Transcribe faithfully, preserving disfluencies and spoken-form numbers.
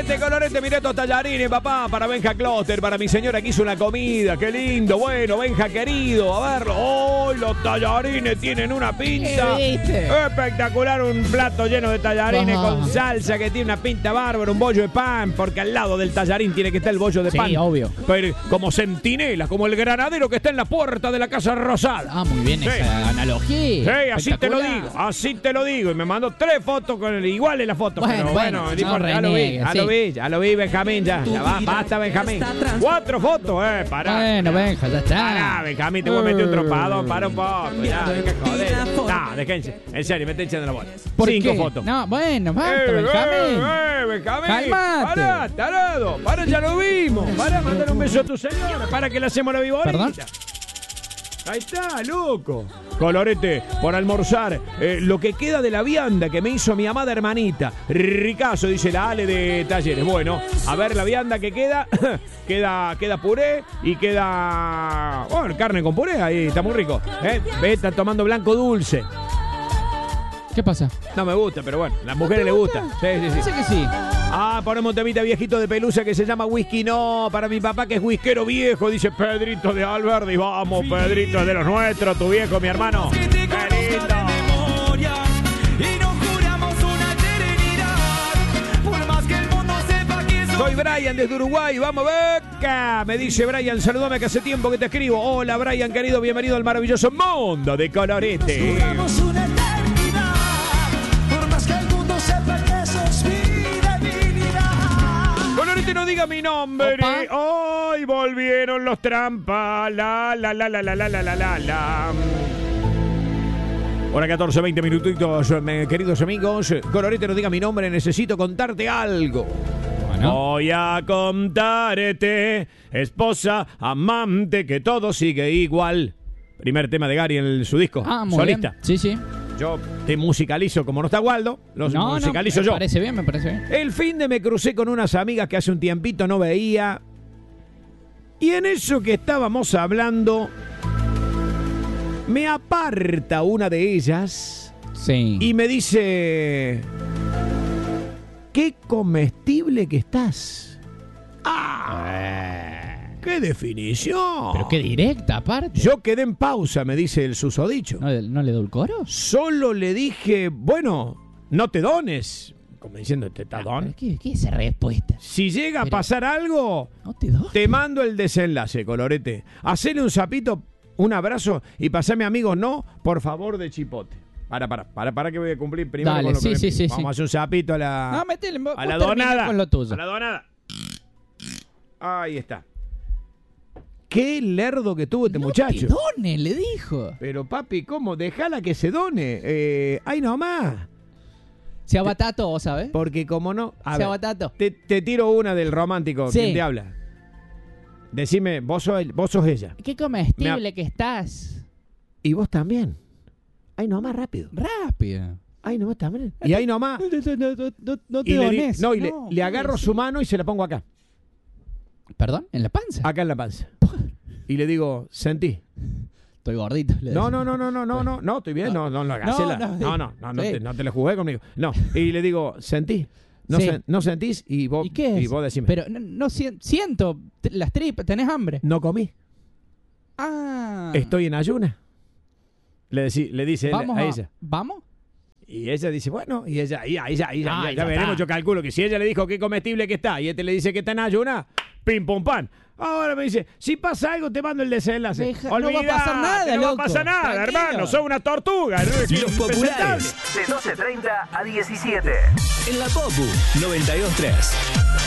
Colorete, colorete, miré estos tallarines, papá, para Benja Closter, para mi señora que hizo una comida, qué lindo, bueno, Benja querido, a verlo. ¡Oh, los tallarines tienen una pinta! Espectacular, un plato lleno de tallarines Ajá. con salsa que tiene una pinta bárbara, un bollo de pan, porque al lado del tallarín tiene que estar el bollo de Sí, pan. obvio. Pero como centinela, como el granadero que está en la puerta de la Casa Rosada. Ah, muy bien Sí. esa analogía. Sí, así te lo Espectacular. digo, así te lo digo. Y me mandó tres fotos con el igual en la foto. Bueno, pero bueno, bueno, no no importa, ya lo vi, reniegue, ya sí. lo vi, ya lo vi, Benjamín, ya. Ya va, basta, Benjamín. Cuatro fotos, eh, pará. Bueno, Benja, ya está. Pará, Benjamín, te voy a meter un trompadón, para un poco. Ya, deja joder. No, déjense, en serio, me estoy echando la bola. ¿Por Cinco qué? fotos. No, bueno, basta, Eh, Benjamín. eh, eh, Benjamín. Calmate. Pará, tarado. Pará, ya lo vimos. Pará, mandar un beso a tu señora. Para que le hacemos la viborita. ¿Perdón? Ahí está, loco. Colorete, por almorzar, eh, lo que queda de la vianda que me hizo mi amada hermanita. Ricazo, dice la Ale de Talleres. Bueno, a ver la vianda que queda. queda queda puré y queda... Bueno, carne con puré, ahí está muy rico. ¿Eh? Ve, está tomando blanco dulce. ¿Qué pasa? No me gusta, pero bueno, a las mujeres les gusta. Sí, sí, sí. Dice que sí. Ah, ponemos un temita viejito de pelusa que se llama Whisky No. Para mi papá que es whiskero viejo, dice Pedrito de Alberdi. Vamos, Pedrito, de los nuestros, tu viejo, mi hermano. ¡Qué lindo! Soy Brian desde Uruguay, vamos Beca. Me dice Brian, saludame que hace tiempo que te escribo. Hola Brian, querido, bienvenido al maravilloso mundo de Colorete. Colorete, no diga mi nombre. Opa. Hoy volvieron los trampas. La, la, la, la, la, la, la, la, la, la. Hora catorce, veinte minutitos, me- queridos amigos. Colorete, no diga mi nombre, necesito contarte algo. Bueno. Voy a contarte, esposa, amante, que todo sigue igual. Primer tema de Gary en el- su disco, Ah, muy solista. bien. Sí, sí. Yo te musicalizo, como no está Waldo, los No, no, musicalizo me yo. parece bien, me parece bien. El fin de me crucé con unas amigas que hace un tiempito no veía. Y en eso que estábamos hablando, me aparta una de ellas Sí. y me dice: ¡qué comestible que estás! ¡Ah! ¡Qué definición! Pero qué directa, aparte. Yo quedé en pausa, me dice el susodicho. ¿No, ¿No le edulcoró? Solo le dije, bueno, no te dones. Como diciendo, te está don. ¿Qué, ¿Qué es esa respuesta? Si llega a Pero- pasar algo, No te doy. te mando el desenlace, Colorete. Hacele un sapito, un abrazo y pasame amigos, no, por favor, de chipote. Para, para, para, para que voy a cumplir primero Dale, con lo sí, que me sí, pide. sí, Vamos sí. a hacer un sapito a la, No, metele, vos a la terminá donada. con lo tuyo. A la donada. Ahí está. Qué lerdo que tuvo este No muchacho. te done, le dijo. Pero papi, ¿cómo? Dejala que se done. Eh, ay, nomás. Se abatato, ¿sabes? Porque como no... A Se ver, abatato. te, te tiro una del romántico. Sí. ¿Quién te habla? Decime, vos sos, el- vos sos ella. Qué comestible que estás. Y vos también. Ay, nomás rápido. Rápido. Ay, nomás también. Y ahí nomás. No, no, no, no, no te Y le, di- dones. no, y le, No, le agarro pobrecito. su mano y se la pongo acá. ¿Perdón? ¿En la panza? Acá en la panza. Y le digo, sentí. Estoy gordito. le No, decía. no, no, no, no, no, no, no, estoy bien, no, no, no, hagas No, la- no, no, no, no, no, sí. te, no te la jugué conmigo. No, y le digo, sentí. No, Sí. sen- no sentís y vos, ¿Y qué es? y vos decime. Pero no, no sien- siento t- las tripas, ¿tenés hambre? No comí, Ah. estoy en ayuna. Le, decí- le dice él ¿Vamos a a- ella. ¿Vamos? Y ella dice, bueno, y ella, y ahí ya, ahí ya, Ah, ya, ya ya veremos, está. yo calculo que si ella le dijo qué comestible que está y este le dice que está en ayuna, pim pum pan. Ahora me dice, si pasa algo te mando el desenlace. Deja- no va a pasar nada, no loco. va a pasar nada, Tranquilo. hermano, sos una tortuga. ¿no? Es Los impresentable. populares, de doce treinta a diecisiete. En la Popu noventa y dos tres.